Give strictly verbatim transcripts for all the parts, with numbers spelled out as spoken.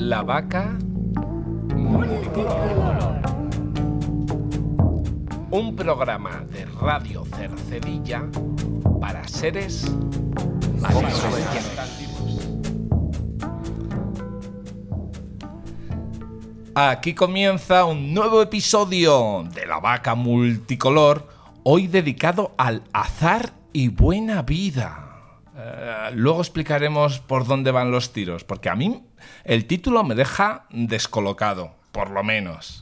La vaca multicolor. Un programa de Radio Cercedilla para seres imaginativos. Aquí comienza un nuevo episodio de La vaca multicolor, hoy dedicado al azar y buena vida. Uh, luego explicaremos por dónde van los tiros, porque a mí el título me deja descolocado, por lo menos.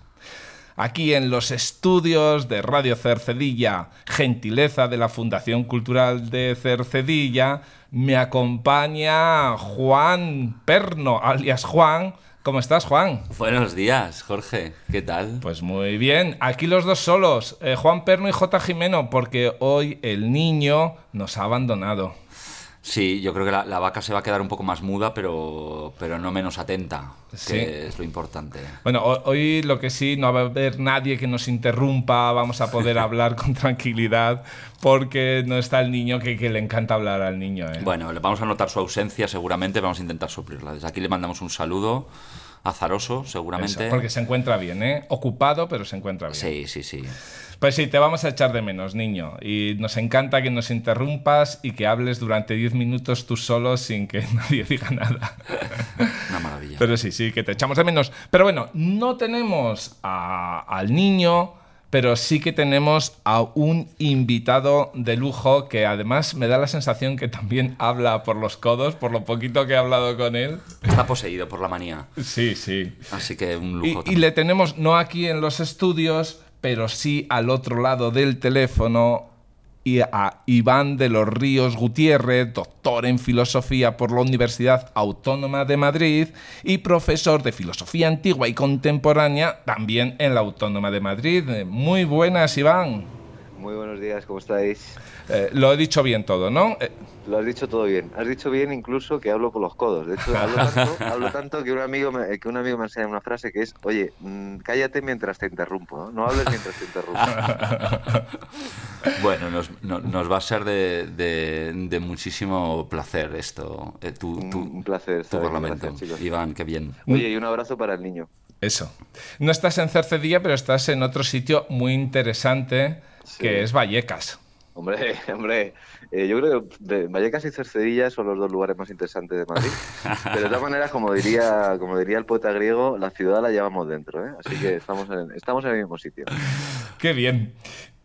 Aquí en los estudios de Radio Cercedilla, gentileza de la Fundación Cultural de Cercedilla, me acompaña Juan Perno, alias Juan. ¿Cómo estás, Juan? Buenos días, Jorge. ¿Qué tal? Pues muy bien. Aquí los dos solos, eh, Juan Perno y J. Jimeno, porque hoy el niño nos ha abandonado. Sí, yo creo que la, la vaca se va a quedar un poco más muda, pero, pero no menos atenta, sí. Que es lo importante. Bueno, hoy lo que sí, no va a haber nadie que nos interrumpa, vamos a poder hablar con tranquilidad, porque no está el niño que, que le encanta hablar al niño, ¿eh? Bueno, le vamos a notar su ausencia seguramente, vamos a intentar suplirla. Desde aquí le mandamos un saludo azaroso, seguramente. Eso, porque se encuentra bien, ¿eh? Ocupado, pero se encuentra bien. Sí, sí, sí. Pues sí, te vamos a echar de menos, niño. Y nos encanta que nos interrumpas y que hables durante diez minutos tú solo sin que nadie diga nada. Una maravilla. Pero sí, sí, que te echamos de menos. Pero bueno, no tenemos a, al niño, pero sí que tenemos a un invitado de lujo que además me da la sensación que también habla por los codos, por lo poquito que he hablado con él. Está poseído por la manía. Sí, sí. Así que un lujo. Y, y le tenemos no aquí en los estudios, pero sí al otro lado del teléfono, y a Iván de los Ríos Gutiérrez, doctor en Filosofía por la Universidad Autónoma de Madrid y profesor de Filosofía Antigua y Contemporánea también en la Autónoma de Madrid. Muy buenas, Iván. Muy buenos días, ¿cómo estáis? Eh, lo he dicho bien todo, ¿no? Eh... Lo has dicho todo bien. Has dicho bien incluso que hablo por los codos. De hecho, hablo tanto, hablo tanto que un amigo me, que un amigo me enseña una frase que es: oye, mmm, cállate mientras te interrumpo, ¿no? No hables mientras te interrumpo. Bueno, nos, no, nos va a ser de, de, de muchísimo placer esto. Eh, tu, tu, un placer. Tu parlamento. Gracias, Iván, qué bien. Oye, y un abrazo para el niño. Eso. No estás en Cercedilla, pero estás en otro sitio muy interesante, sí, que es Vallecas. Hombre, hombre, eh, yo creo que Vallecas y Cercedilla son los dos lugares más interesantes de Madrid. Pero de todas maneras, como diría, como diría el poeta griego, la ciudad la llevamos dentro, ¿eh? Así que estamos en, estamos en el mismo sitio. ¡Qué bien!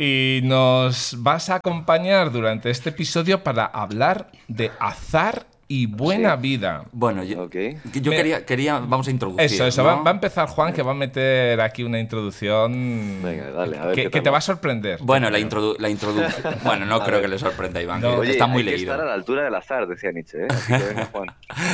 Y nos vas a acompañar durante este episodio para hablar de azar y buena sí. vida. Bueno, yo, okay. yo quería, quería, vamos a introducir. Eso, eso, ¿no? va, va a empezar Juan, que va a meter aquí una introducción. Venga, dale, a ver que, que te va a sorprender. Bueno, la, introdu la introducción. Bueno, no creo ver. que le sorprenda a Iván, no. que Oye, está muy hay que leído. Estar a la altura del azar, decía Nietzsche, ¿eh? Así que venga, Juan.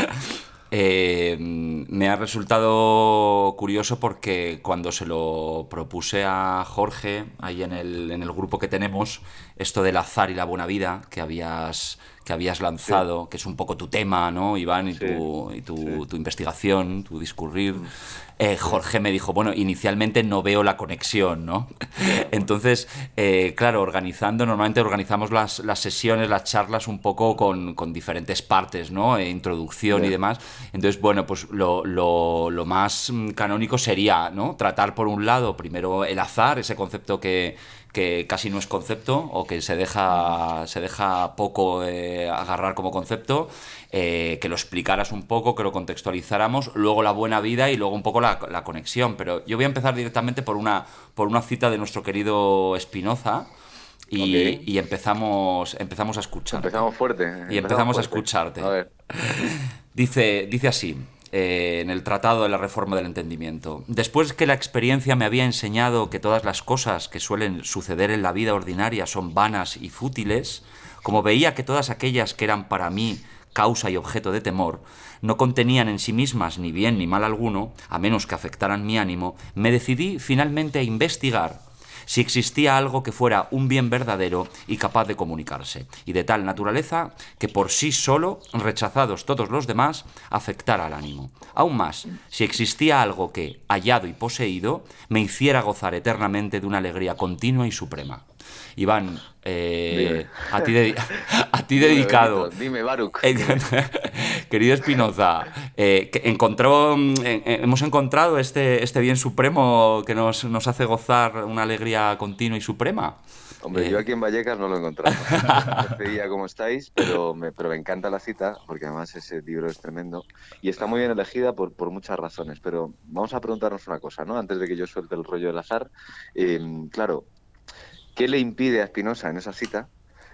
Eh, me ha resultado curioso porque cuando se lo propuse a Jorge, ahí en el, en el grupo que tenemos, esto del azar y la buena vida que habías, que habías lanzado, sí. que es un poco tu tema, ¿no, Iván? Y, sí. tu, y tu, sí. tu investigación, tu discurrir. Eh, Jorge me dijo, bueno, inicialmente no veo la conexión, ¿no? Entonces, eh, claro, organizando, normalmente organizamos las, las sesiones, las charlas un poco con, con diferentes partes, ¿no? Eh, introducción sí. y demás. Entonces, bueno, pues lo, lo, lo más canónico sería, ¿no? Tratar por un lado primero el azar, ese concepto que... que casi no es concepto o que se deja, se deja poco eh, agarrar como concepto, eh, que lo explicaras un poco, que lo contextualizáramos, luego la buena vida y luego un poco la, la conexión. Pero yo voy a empezar directamente por una, por una cita de nuestro querido Spinoza y, okay. y empezamos, empezamos a escuchar. Empezamos fuerte. Y empezamos, empezamos fuerte. a escucharte. A ver. Dice, dice así... Eh, en el Tratado de la Reforma del Entendimiento. Después que la experiencia me había enseñado que todas las cosas que suelen suceder en la vida ordinaria son vanas y fútiles, como veía que todas aquellas que eran para mí causa y objeto de temor, no contenían en sí mismas ni bien ni mal alguno, a menos que afectaran mi ánimo, me decidí finalmente a investigar si existía algo que fuera un bien verdadero y capaz de comunicarse, y de tal naturaleza que por sí solo, rechazados todos los demás, afectara al ánimo. Aún más, si existía algo que, hallado y poseído, me hiciera gozar eternamente de una alegría continua y suprema. Iván, eh, a ti, de, a ti dedicado. Dime, Baruch. ¿Qué Querido Spinoza, eh, que encontró, eh, hemos encontrado este, este bien supremo que nos, nos hace gozar una alegría continua y suprema. Hombre, Eh. yo aquí en Vallecas no lo he encontrado. No sé ya cómo estáis, pero me, pero me encanta la cita, porque además ese libro es tremendo. Y está muy bien elegida por, por muchas razones. Pero vamos a preguntarnos una cosa, ¿no? Antes de que yo suelte el rollo del azar. Eh, claro, ¿qué le impide a Spinoza en esa cita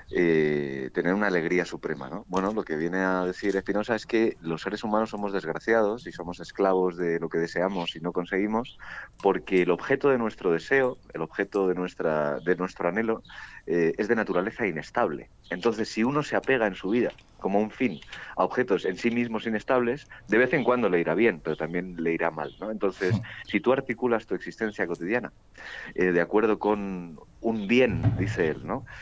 eh, tener una alegría suprema, ¿no? Bueno, lo que viene a decir Spinoza es que los seres humanos somos desgraciados y somos esclavos de lo que deseamos y no conseguimos, porque el objeto de nuestro deseo, el objeto de, nuestra, de nuestro anhelo, eh, es de naturaleza inestable. Entonces, si uno se apega en su vida como un fin a objetos en sí mismos inestables, de vez en cuando le irá bien, pero también le irá mal, ¿no? Entonces, si tú articulas tu existencia cotidiana eh, de acuerdo con un bien, dice él, ¿no?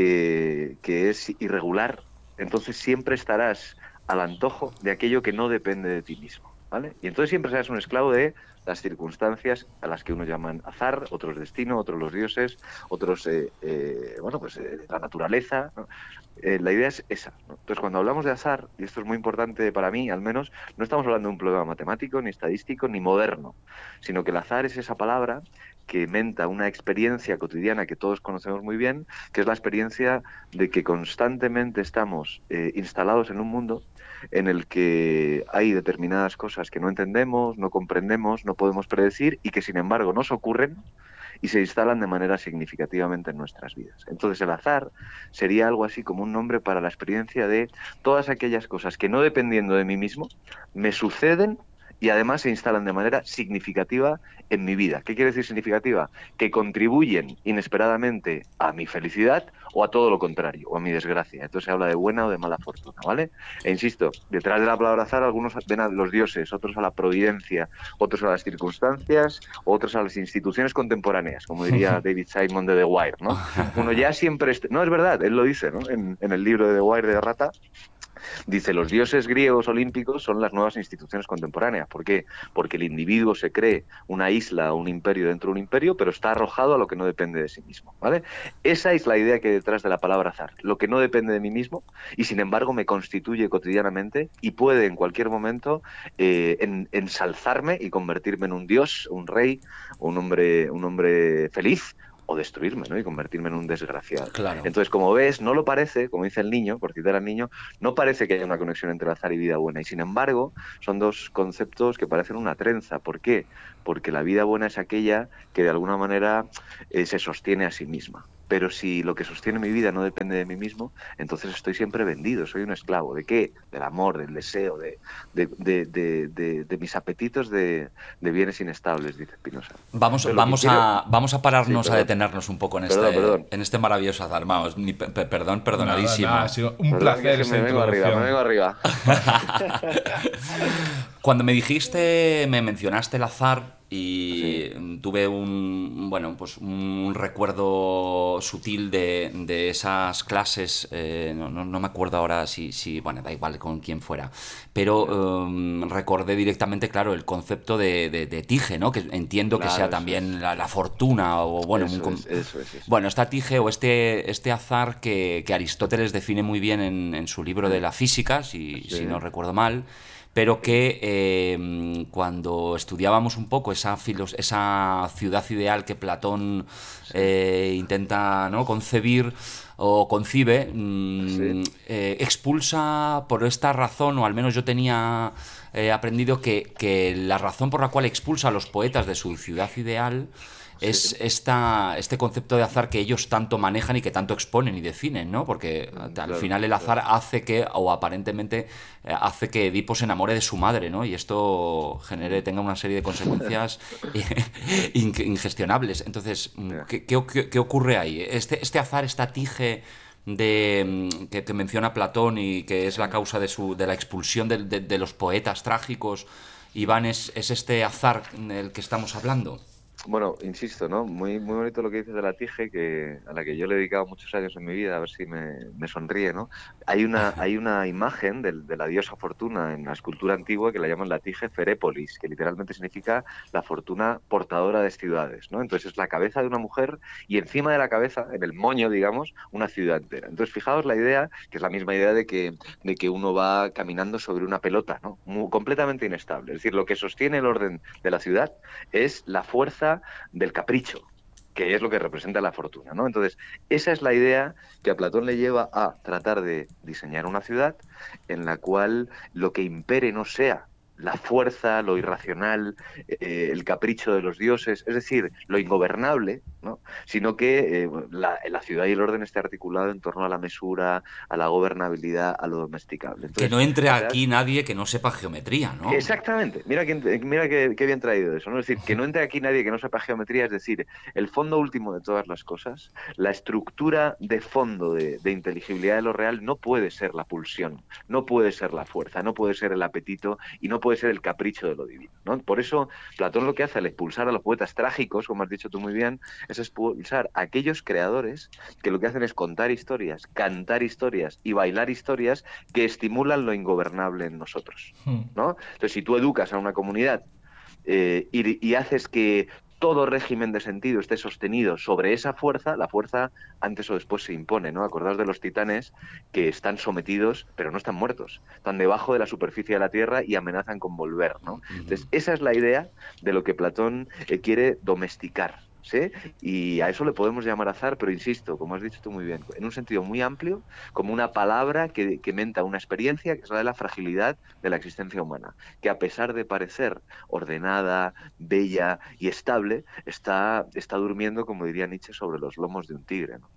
que, que es irregular, entonces siempre estarás al antojo de aquello que no depende de ti mismo, ¿vale? Y entonces siempre serás un esclavo de las circunstancias a las que uno llaman azar, otros destino, otros los dioses, otros, eh, eh, bueno, pues eh, la naturaleza, ¿no? Eh, la idea es esa, ¿no? Entonces, cuando hablamos de azar, y esto es muy importante para mí, al menos, no estamos hablando de un problema matemático, ni estadístico, ni moderno, sino que el azar es esa palabra que menta una experiencia cotidiana que todos conocemos muy bien, que es la experiencia de que constantemente estamos eh, instalados en un mundo en el que hay determinadas cosas que no entendemos, no comprendemos, no podemos predecir y que, sin embargo, nos ocurren y se instalan de manera significativamente en nuestras vidas. Entonces, el azar sería algo así como un nombre para la experiencia de todas aquellas cosas que, no dependiendo de mí mismo, me suceden y además se instalan de manera significativa en mi vida. ¿Qué quiere decir significativa? Que contribuyen inesperadamente a mi felicidad o a todo lo contrario, o a mi desgracia. Entonces se habla de buena o de mala fortuna, ¿vale? E insisto, detrás de la palabra azar algunos ven a los dioses, otros a la providencia, otros a las circunstancias, otros a las instituciones contemporáneas, como diría David Simon de The Wire, ¿no? Uno ya siempre... Est- no, es verdad, él lo dice, ¿no? En, en el libro de The Wire de Rata, dice, los dioses griegos olímpicos son las nuevas instituciones contemporáneas. ¿Por qué? Porque el individuo se cree una isla o un imperio dentro de un imperio, pero está arrojado a lo que no depende de sí mismo, ¿vale? Esa es la idea que hay detrás de la palabra azar. Lo que no depende de mí mismo y, sin embargo, me constituye cotidianamente y puede en cualquier momento eh, en, ensalzarme y convertirme en un dios, un rey, un hombre, un hombre feliz, o destruirme, ¿no? Y convertirme en un desgraciado. Claro. Entonces, como ves, no lo parece, como dice el niño, por citar al niño, no parece que haya una conexión entre azar y vida buena. Y sin embargo, son dos conceptos que parecen una trenza. ¿Por qué? Porque la vida buena es aquella que de alguna manera eh, se sostiene a sí misma. Pero si lo que sostiene mi vida no depende de mí mismo, entonces estoy siempre vendido, soy un esclavo. ¿De qué? Del amor, del deseo, de, de, de, de, de, de mis apetitos de, de bienes inestables, dice Spinoza. Vamos, vamos, quiero... a, vamos a pararnos, sí, a detenernos un poco en, perdón, este, perdón. en este maravilloso azar. Vamos, ni, pe, perdón, perdonadísimo. Nada, nada, ha sido un Perdón, placer que esa me vengo arriba, me vengo arriba. Cuando me dijiste, me mencionaste el azar y Sí. tuve un, bueno, pues un recuerdo sutil de, de esas clases, eh, no, no, no me acuerdo ahora si, si, bueno, da igual con quién fuera, pero um, recordé directamente, claro, el concepto de, de, de tige, ¿no? Que entiendo Claro, que sea eso también es. la, la fortuna o, bueno, Eso un, es, eso es, eso. bueno, esta tige o este, este azar que, que Aristóteles define muy bien en, en su libro de la física, si, Sí. si no recuerdo mal, pero que eh, cuando estudiábamos un poco esa, filos esa ciudad ideal que Platón eh, intenta, ¿no?, concebir o concibe, mmm, Sí. eh, expulsa por esta razón, o al menos yo tenía eh, aprendido que, que la razón por la cual expulsa a los poetas de su ciudad ideal es Sí. esta, este concepto de azar que ellos tanto manejan y que tanto exponen y definen, ¿no? Porque al Claro, final el azar claro. hace que, o aparentemente eh, hace que Edipo se enamore de su madre, ¿no? Y esto genere, tenga una serie de consecuencias in- ingestionables. Entonces, ¿qué, qué, qué, qué ocurre ahí? Este, este azar, esta tige de, que, que menciona Platón y que es la causa de, su, de la expulsión de, de, de los poetas trágicos, Iván, ¿es, es este azar del que estamos hablando? Bueno, insisto, ¿no? Muy, muy bonito lo que dices de la Tige, que, a la que yo le he dedicado muchos años en mi vida, a ver si me, me sonríe, ¿no? Hay una, hay una imagen del- de, la diosa Fortuna en la escultura antigua que la llaman la Tige Ferépolis, que literalmente significa la fortuna portadora de ciudades, ¿no? Entonces es la cabeza de una mujer y encima de la cabeza, en el moño, digamos, una ciudad entera. Entonces fijaos la idea, que es la misma idea de que, de que uno va caminando sobre una pelota, ¿no? Muy- completamente inestable. Es decir, lo que sostiene el orden de la ciudad es la fuerza del capricho, que es lo que representa la fortuna, ¿no? Entonces, esa es la idea que a Platón le lleva a tratar de diseñar una ciudad en la cual lo que impere no sea la fuerza, lo irracional, eh, el capricho de los dioses, es decir, lo ingobernable, ¿no? Sino que eh, la, la ciudad y el orden esté articulado en torno a la mesura, a la gobernabilidad, a lo domesticable. Que Entonces, no entre la aquí verdad, nadie que no sepa geometría, ¿no? exactamente, mira, quién- mira qué, qué bien traído eso, ¿no? Es decir, que no entre aquí nadie que no sepa geometría, es decir, el fondo último de todas las cosas, la estructura de fondo de, de inteligibilidad de lo real no puede ser la pulsión, no puede ser la fuerza, no puede ser el apetito y no puede ser el capricho de lo divino, ¿no? Por eso Platón lo que hace al expulsar a los poetas trágicos, como has dicho tú muy bien, es expulsar a aquellos creadores que lo que hacen es contar historias, cantar historias y bailar historias que estimulan lo ingobernable en nosotros, Hmm. ¿no? Entonces, si tú educas a una comunidad eh, y, y haces que todo régimen de sentido esté sostenido sobre esa fuerza, la fuerza antes o después se impone, ¿no? Acordaos de los titanes que están sometidos, pero no están muertos, están debajo de la superficie de la Tierra y amenazan con volver, ¿no? Entonces, esa es la idea de lo que Platón eh, quiere domesticar, ¿sí? Y a eso le podemos llamar azar, pero insisto, como has dicho tú muy bien, en un sentido muy amplio, como una palabra que, que menta una experiencia que es la de la fragilidad de la existencia humana, que a pesar de parecer ordenada, bella y estable, está, está durmiendo, como diría Nietzsche, sobre los lomos de un tigre, ¿no?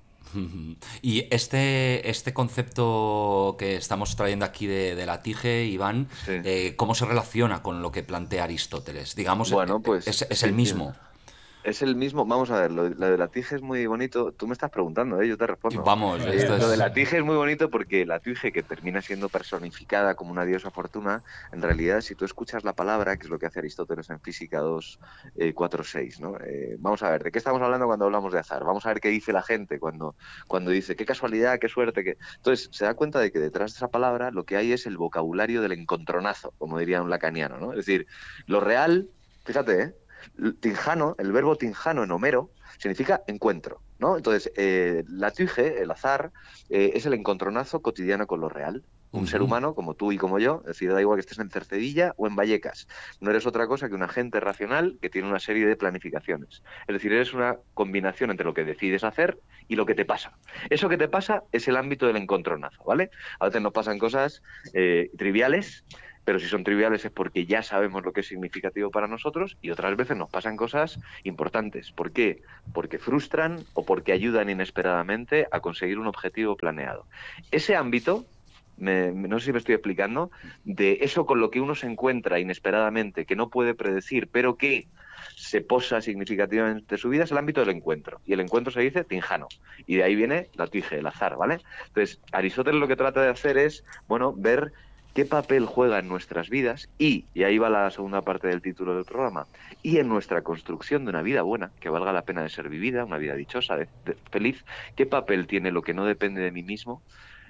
Y este, este concepto que estamos trayendo aquí de, de la tige, Iván, Sí. eh, ¿cómo se relaciona con lo que plantea Aristóteles? Digamos, Bueno, eh, pues es, es el sí, dime. mismo. Es el mismo, vamos a ver, lo, lo de la Tige es muy bonito. Tú me estás preguntando, ¿eh? Yo te Y respondo. vamos, Eh, esto lo de es... la Tige es muy bonito porque la Tige, que termina siendo personificada como una diosa fortuna, en realidad, si tú escuchas la palabra, que es lo que hace Aristóteles en Física dos, eh, cuatro, seis, ¿no? Eh, vamos a ver, ¿de qué estamos hablando cuando hablamos de azar? Vamos a ver qué dice la gente cuando, cuando dice, qué casualidad, qué suerte, que... Entonces, se da cuenta de que detrás de esa palabra lo que hay es el vocabulario del encontronazo, como diría un lacaniano, ¿no? Es decir, lo real, fíjate, ¿eh? Tinjano, el verbo tinjano en Homero, significa encuentro, ¿no? Entonces, eh, la tuige, el azar, eh, es el encontronazo cotidiano con lo real. Un ser Ujú. humano como tú y como yo, es decir, da igual que estés en Cercedilla o en Vallecas, no eres otra cosa que un agente racional que tiene una serie de planificaciones. Es decir, eres una combinación entre lo que decides hacer y lo que te pasa. Eso que te pasa es el ámbito del encontronazo, ¿vale? A veces nos pasan cosas eh, triviales, pero si son triviales es porque ya sabemos lo que es significativo para nosotros y otras veces nos pasan cosas importantes. ¿Por qué? Porque frustran o porque ayudan inesperadamente a conseguir un objetivo planeado. Ese ámbito, me, no sé si me estoy explicando, de eso con lo que uno se encuentra inesperadamente, que no puede predecir, pero que se posa significativamente en su vida, es el ámbito del encuentro. Y el encuentro se dice tinjano. Y de ahí viene la tige, el azar, ¿vale? Entonces, Aristóteles lo que trata de hacer es, bueno, ver qué papel juega en nuestras vidas y, y ahí va la segunda parte del título del programa, y en nuestra construcción de una vida buena, que valga la pena de ser vivida, una vida dichosa, de, de, feliz, qué papel tiene lo que no depende de mí mismo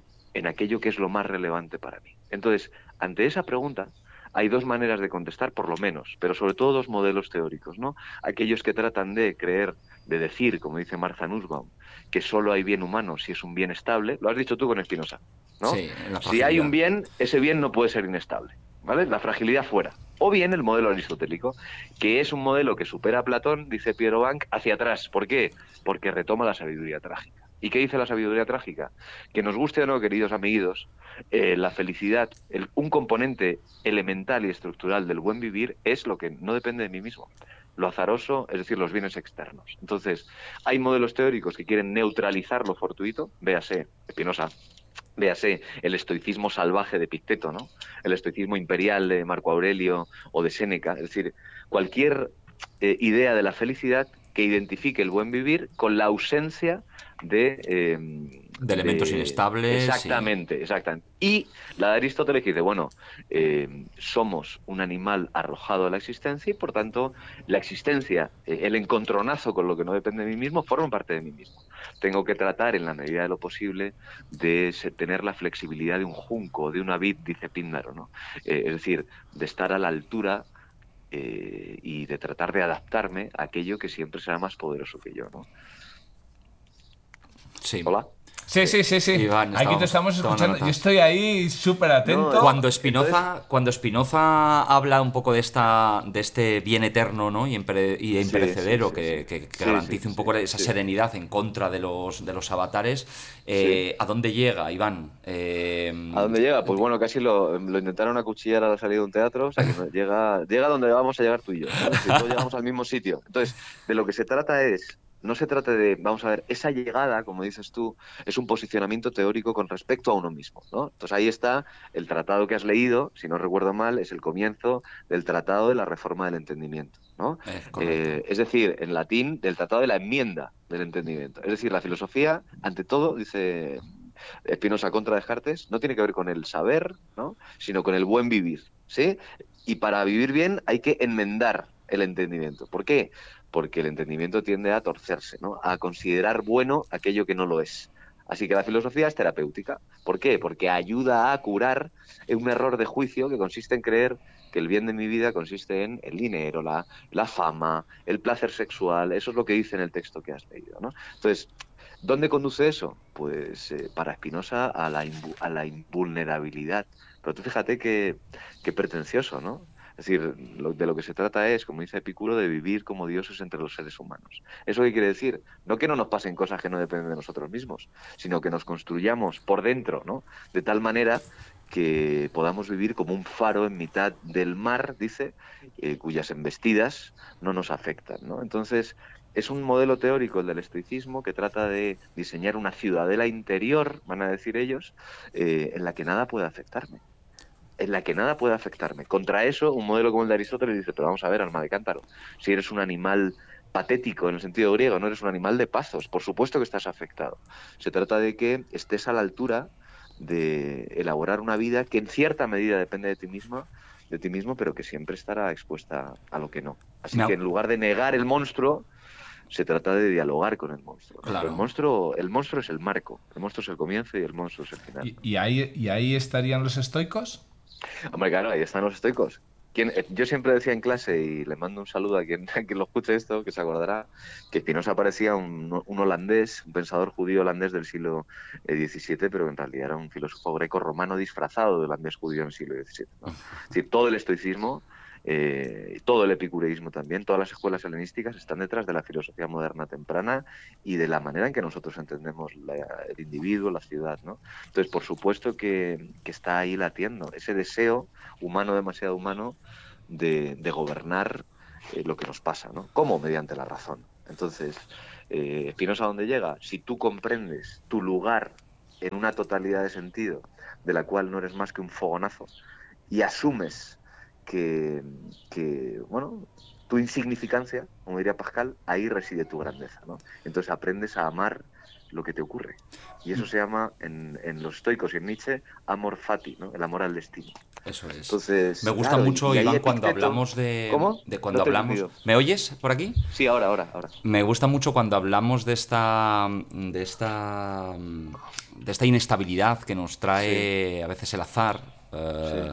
en aquello que es lo más relevante para mí. Entonces, ante esa pregunta, hay dos maneras de contestar, por lo menos, pero sobre todo dos modelos teóricos, ¿no? Aquellos que tratan de creer, de decir, como dice Martha Nussbaum, que solo hay bien humano si es un bien estable. Lo has dicho tú con Spinoza, ¿no? Sí, en la Si hay un fragilidad. bien, ese bien no puede ser inestable, ¿vale? La fragilidad fuera. O bien el modelo aristotélico, que es un modelo que supera a Platón, dice Piero Bank, hacia atrás. ¿Por qué? Porque retoma la sabiduría trágica. ¿Y qué dice la sabiduría trágica? Que nos guste o no, queridos amiguitos, eh, la felicidad, el, un componente elemental y estructural del buen vivir es lo que no depende de mí mismo. Lo azaroso, es decir, los bienes externos. Entonces, hay modelos teóricos que quieren neutralizar lo fortuito, véase Spinoza, véase el estoicismo salvaje de Epicteto, ¿no? El estoicismo imperial de Marco Aurelio o de Séneca, es decir, cualquier eh, idea de la felicidad que identifique el buen vivir con la ausencia de, eh, de elementos de- inestables. Exactamente, exactamente. Y la de Aristóteles que dice, bueno, eh, somos un animal arrojado a la existencia y por tanto la existencia, eh, el encontronazo con lo que no depende de mí mismo, forma parte de mí mismo. Tengo que tratar en la medida de lo posible de se- tener la flexibilidad de un junco, de una vid, dice Píndaro, ¿no? Eh, es decir, de estar a la altura eh, y de tratar de adaptarme a aquello que siempre será más poderoso que yo, ¿no? Sí. Hola. Sí, sí, sí, sí. Iván, Aquí te estábamos estamos tomando escuchando. nota. Yo estoy ahí súper atento. No, Cuando Entonces- Spinoza, cuando Spinoza habla un poco de esta, de este bien eterno, ¿no? y, impere- y imperecedero sí, sí, que, sí. que- que Sí, garantice sí, un poco sí, esa sí. serenidad en contra de los, de los avatares, eh, ¿a dónde llega, Iván? Eh, ¿A dónde llega? Pues bueno, casi lo, lo intentaron acuchillar a la salida de un teatro, o sea que no- llega, llega donde vamos a llegar tú y yo, ¿no? Es decir, todos llegamos al mismo sitio. Entonces, de lo que se trata es, no se trata de, vamos a ver, esa llegada, como dices tú, es un posicionamiento teórico con respecto a uno mismo, ¿no? Entonces ahí está el tratado que has leído, si no recuerdo mal, es el comienzo del tratado de la reforma del entendimiento, ¿no? Es correcto. Eh, es decir, en latín, del tratado de la enmienda del entendimiento. Es decir, la filosofía, ante todo, dice Spinoza contra Descartes, no tiene que ver con el saber, ¿no? Sino con el buen vivir, ¿sí? Y para vivir bien hay que enmendar el entendimiento. ¿Por qué? Porque el entendimiento tiende a torcerse, ¿no? A considerar bueno aquello que no lo es. Así que la filosofía es terapéutica. ¿Por qué? Porque ayuda a curar un error de juicio que consiste en creer que el bien de mi vida consiste en el dinero, la, la fama, el placer sexual. Eso es lo que dice en el texto que has leído, ¿no? Entonces, ¿dónde conduce eso? Pues eh, para Spinoza a la, invu- a la invulnerabilidad. Pero tú fíjate qué, qué pretencioso, ¿no? Es decir, lo- de lo que se trata es, como dice Epicuro, de vivir como dioses entre los seres humanos. ¿Eso qué quiere decir? No que no nos pasen cosas que no dependen de nosotros mismos, sino que nos construyamos por dentro, ¿no? De tal manera que podamos vivir como un faro en mitad del mar, dice, eh, cuyas embestidas no nos afectan, ¿no? Entonces, es un modelo teórico, el del estoicismo, que trata de diseñar una ciudadela interior, van a decir ellos, eh, en la que nada puede afectarme. En la que nada puede afectarme. Contra eso, un modelo como el de Aristóteles dice, pero vamos a ver, alma de cántaro, si eres un animal patético en el sentido griego, no eres un animal de pazos, por supuesto que estás afectado. Se trata de que estés a la altura de elaborar una vida que en cierta medida depende de ti misma, de ti mismo, pero que siempre estará expuesta a lo que no. Así Me ha- que en lugar de negar el monstruo, se trata de dialogar con el monstruo, ¿no? Claro. Pero el monstruo, el monstruo es el marco, el monstruo es el comienzo y el monstruo es el final. ¿Y, y ahí, ¿Y ahí estarían los estoicos? Hombre, claro, ahí están los estoicos. ¿Quién- eh, Yo siempre decía en clase, y le mando un saludo a quien, a quien lo escuche esto, que se acordará, que Spinoza parecía un, un holandés, un pensador judío holandés del siglo eh, diecisiete, pero en realidad era un filósofo greco-romano disfrazado de holandés judío en el siglo diecisiete, ¿no? Es decir, todo el estoicismo, eh, todo el epicureísmo también, todas las escuelas helenísticas están detrás de la filosofía moderna temprana y de la manera en que nosotros entendemos la- el individuo, la ciudad, ¿no? Entonces, por supuesto que, que está ahí latiendo ese deseo humano, demasiado humano, de, de gobernar eh, lo que nos pasa, ¿no? ¿Cómo? Mediante la razón. Entonces, eh, Spinoza, ¿a dónde llega? Si tú comprendes tu lugar en una totalidad de sentido, de la cual no eres más que un fogonazo, y asumes que, que, bueno, tu insignificancia, como diría Pascal, ahí reside tu grandeza, ¿no? Entonces aprendes a amar lo que te ocurre. Y eso se llama, en, en los estoicos y en Nietzsche, amor fati, ¿no? El amor al destino. Eso es. Entonces, Me gusta claro, mucho, y ahí Iván, cuando Epicteto- hablamos de, ¿Cómo? de cuando No te he hablamos. entendido. ¿Me oyes por aquí? Sí, ahora, ahora, ahora. Me gusta mucho cuando hablamos de esta de esta de esta inestabilidad que nos trae a veces el azar. eh,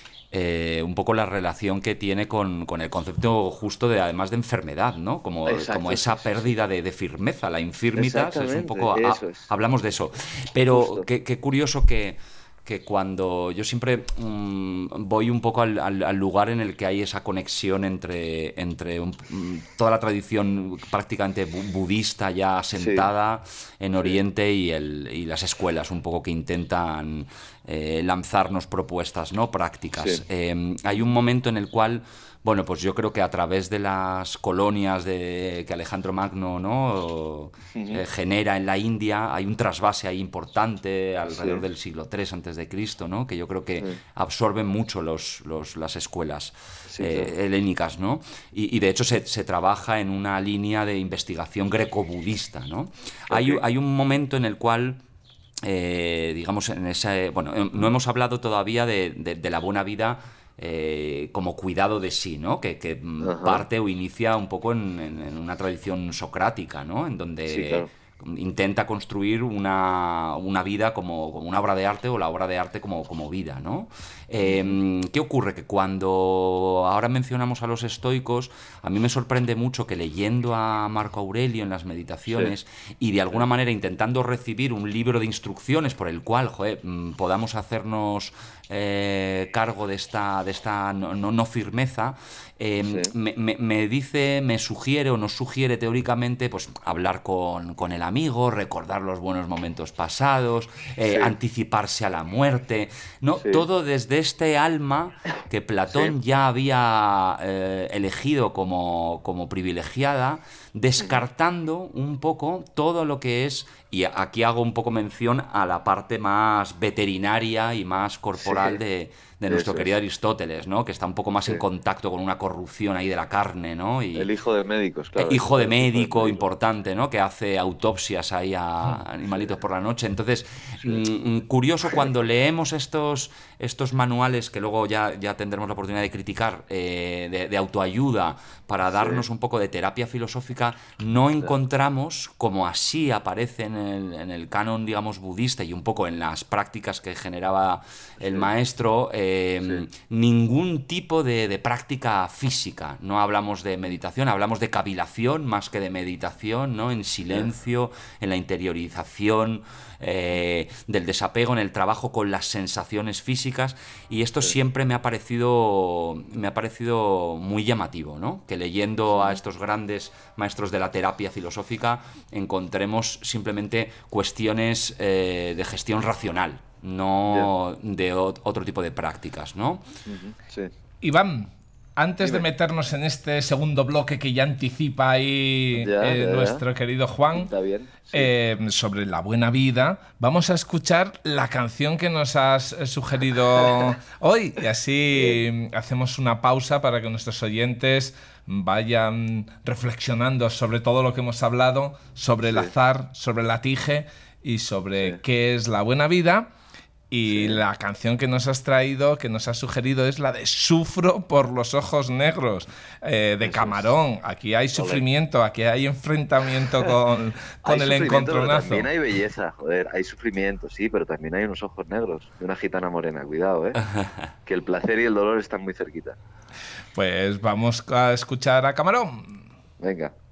eh, un poco la relación que tiene con, con el concepto justo de, además de enfermedad, ¿no? Como, Exacto, como esa sí, sí, pérdida de, de firmeza, la infirmitas, es un Exactamente, poco... a- eso es. hablamos de eso. Pero Justo. qué, qué curioso que, que cuando yo siempre mm, voy un poco al, al- al lugar en el que hay esa conexión entre, entre un- mm, toda la tradición prácticamente bu- budista ya asentada en Oriente y, el, y las escuelas un poco que intentan eh, lanzarnos propuestas, ¿no? prácticas. Sí. Eh, hay un momento en el cual, bueno, pues yo creo que a través de las colonias de, que Alejandro Magno, ¿no? eh, genera en la India, hay un trasvase ahí importante alrededor Sí. del siglo tres antes de Cristo, ¿no? Que yo creo que Sí. absorben mucho los, los- las escuelas Sí, eh, claro. helénicas, ¿no? Y, y de hecho se, se trabaja en una línea de investigación greco-budista, ¿no? Hay, Ok. hay un momento en el cual eh, digamos, en ese... Bueno, no hemos hablado todavía de, de, de la buena vida eh, como cuidado de sí, ¿no? Que, que parte o inicia un poco en, en, en una tradición socrática, ¿no? En donde... Sí, claro. intenta construir una, una vida como, como una obra de arte o la obra de arte como, como vida, ¿no? Eh, ¿Qué ocurre? Que cuando ahora mencionamos a los estoicos, a mí me sorprende mucho que leyendo a Marco Aurelio en las meditaciones sí. y de alguna sí. manera intentando recibir un libro de instrucciones por el cual, joder, podamos hacernos eh, cargo de esta, de esta no, no, no firmeza, eh, sí. me, me, me dice, me sugiere o nos sugiere teóricamente pues hablar con, con el amigo, recordar los buenos momentos pasados, eh, sí. anticiparse a la muerte, ¿no? Sí. Todo desde este alma que Platón sí. ya había eh, elegido como, como privilegiada, descartando un poco todo lo que es, y aquí hago un poco mención a la parte más veterinaria y más corporal sí. de, de nuestro Eso querido es. Aristóteles, ¿no? Que está un poco más sí. en contacto con una corrupción ahí de la carne, ¿no? Y el hijo de médicos, claro. El hijo de médico, hijo de importante, ¿no? Que hace autopsias ahí a animalitos sí. por la noche. Entonces, sí. mmm, curioso cuando leemos estos, estos manuales que luego ya, ya tendremos la oportunidad de criticar, eh, de, de autoayuda, para darnos sí. un poco de terapia filosófica, no encontramos, como así aparece en el, en el canon, digamos, budista y un poco en las prácticas que generaba el sí. maestro, eh, sí. ningún tipo de, de práctica física. No hablamos de meditación, hablamos de cavilación más que de meditación, ¿no? En silencio, sí. en la interiorización, eh, del desapego, en el trabajo con las sensaciones físicas, y esto sí. siempre me ha parecido me ha parecido muy llamativo, ¿no? Que leyendo sí. a estos grandes maestros de la terapia filosófica encontremos simplemente cuestiones eh, de gestión racional, no yeah. de o- otro tipo de prácticas, ¿no? Uh-huh. Sí. Iván, antes Dime. de meternos en este segundo bloque que ya anticipa ahí ya, eh, ya, nuestro ya. querido Juan, Está bien. Sí. eh, sobre la buena vida, vamos a escuchar la canción que nos has sugerido hoy, y así bien. hacemos una pausa para que nuestros oyentes vayan reflexionando sobre todo lo que hemos hablado, sobre sí. el azar, sobre la tige y sobre sí. qué es la buena vida. Y sí. la canción que nos has traído, que nos has sugerido, es la de Sufro por los ojos negros, eh, de Eso Camarón. Es. Aquí hay sufrimiento, aquí hay enfrentamiento con, con el encontronazo. También hay belleza, joder, hay sufrimiento, sí, pero también hay unos ojos negros de una gitana morena, cuidado, ¿eh? Que el placer y el dolor están muy cerquita. Pues vamos a escuchar a Camarón. Venga.